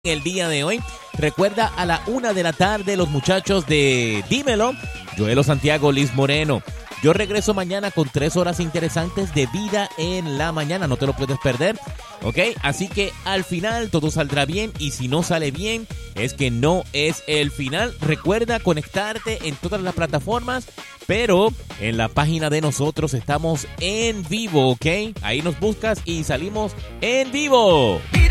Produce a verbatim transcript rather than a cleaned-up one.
el día de hoy. Recuerda, a la una de la tarde, los muchachos de Dímelo, Joelo Santiago, Liz Moreno. Yo regreso mañana con tres horas interesantes de vida en la mañana. No te lo puedes perder, ¿ok? Así que al final todo saldrá bien. Y si no sale bien, es que no es el final. Recuerda conectarte en todas las plataformas, pero en la página de nosotros estamos en vivo, ¿ok? Ahí nos buscas y salimos en vivo.